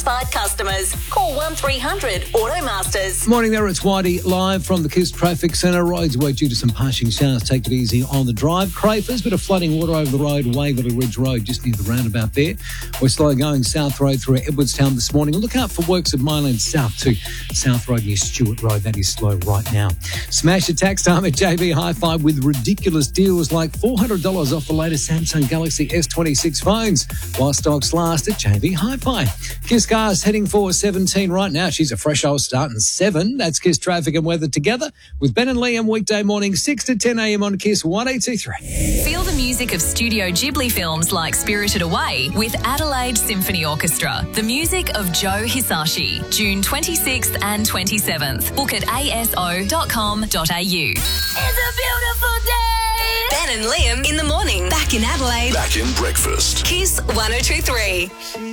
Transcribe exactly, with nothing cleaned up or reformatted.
Five customers. Call one three hundred Automasters. Morning there, it's Whitey live from the Kiss Traffic Centre. Roads wet due to some passing showers. Take it easy on the drive. Crafers, bit of flooding water over the road, Waverley Ridge Road, just near the roundabout there. We're slow going South Road through Edwardstown this morning. Look out for works at Myland South to South Road near Stewart Road. That is slow right now. Smash your tax time at J B Hi-Fi with ridiculous deals like four hundred dollars off the latest Samsung Galaxy S twenty-six phones while stocks last at J B Hi-Fi. Kiss Cars heading for seventeen right now. She's a fresh old starting seven. That's Kiss Traffic and Weather together with Ben and Liam weekday morning six to ten a.m. on Kiss one eight two three. Feel the music of Studio Ghibli films like Spirited Away with Adelaide Symphony Orchestra. The music of Joe Hisashi. June twenty-sixth and twenty-seventh. Book at a s o dot com dot a u. It's a beautiful day. Ben and Liam in the morning. Back in Adelaide. Back in breakfast. Kiss one oh two three.